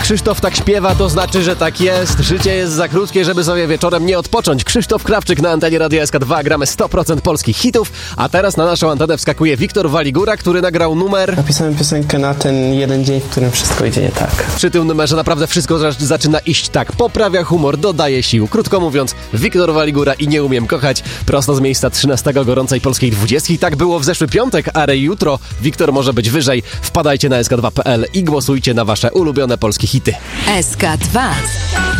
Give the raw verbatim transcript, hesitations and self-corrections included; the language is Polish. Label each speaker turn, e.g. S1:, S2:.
S1: Krzysztof tak śpiewa, to znaczy, że tak jest. Życie jest za krótkie, żeby sobie wieczorem nie odpocząć. Krzysztof Krawczyk na antenie Radia S K dwa. Gramy sto procent polskich hitów, a teraz na naszą antenę wskakuje Wiktor Waligura, który nagrał numer...
S2: Napisałem piosenkę na ten jeden dzień, w którym wszystko idzie nie tak.
S1: Przy tym numerze naprawdę wszystko za- zaczyna iść tak. Poprawia humor, dodaje sił. Krótko mówiąc, Wiktor Waligura i Nie umiem kochać. Prosto z miejsca trzynastego gorącej polskiej dwudziestki. Tak było w zeszły piątek, ale jutro Wiktor może być wyżej. Wpadajcie na S K dwa kropka P L i głosujcie na wasze ulubione polskie hity.
S3: S K dwa.